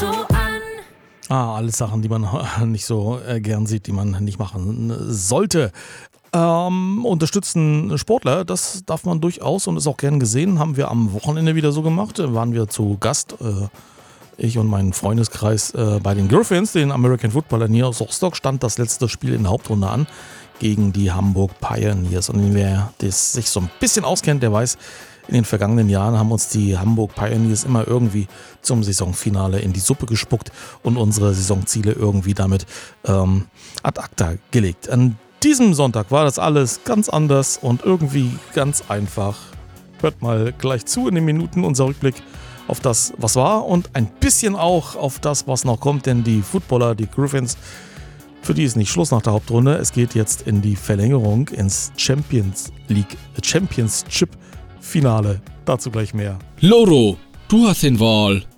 an. Alles Sachen, die man nicht so gern sieht, die man nicht machen sollte. Unterstützen Sportler, das darf man durchaus und ist auch gern gesehen. Haben wir am Wochenende wieder so gemacht. Waren wir zu Gast, ich und mein Freundeskreis bei den Griffins, den American Footballern hier aus Rostock. Stand das letzte Spiel in der Hauptrunde an gegen die Hamburg Pioneers. Und wer das sich so ein bisschen auskennt, der weiß, in den vergangenen Jahren haben uns die Hamburg Pioneers immer irgendwie zum Saisonfinale in die Suppe gespuckt und unsere Saisonziele irgendwie damit ad acta gelegt. An diesem Sonntag war das alles ganz anders und irgendwie ganz einfach. Hört mal gleich zu in den Minuten unser Rückblick auf das, was war und ein bisschen auch auf das, was noch kommt, denn die Footballer, die Griffins, für die ist nicht Schluss nach der Hauptrunde. Es geht jetzt in die Verlängerung, ins Championship Finale. Dazu gleich mehr. Loro, du hast den Wahl.